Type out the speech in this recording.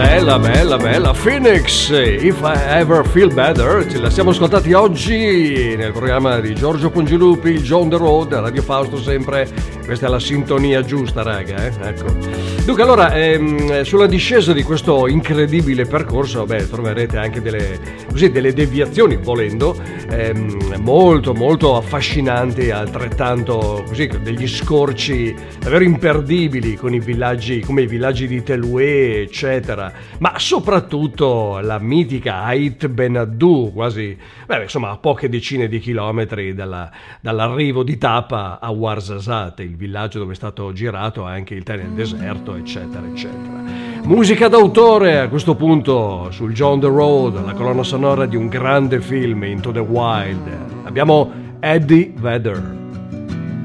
Bella, bella, bella. Phoenix, If I Ever Feel Better. Ce la siamo ascoltati oggi nel programma di Giorgio Pongilupi, il John the Road, Radio Fausto sempre. Questa è la sintonia giusta, raga, ecco. Dunque, allora, sulla discesa di questo incredibile percorso, troverete anche delle deviazioni, volendo, molto, molto affascinanti, altrettanto così, degli scorci davvero imperdibili con i villaggi, come i villaggi di Teluè, eccetera, ma soprattutto la mitica Ait Ben Haddou, quasi, insomma, a poche decine di chilometri dall'arrivo di Tapa a Ouarzazate, il villaggio dove è stato girato anche il tè nel deserto, eccetera, eccetera. Musica d'autore a questo punto sul John the Road, la colonna sonora di un grande film, Into the Wild. Abbiamo Eddie Vedder.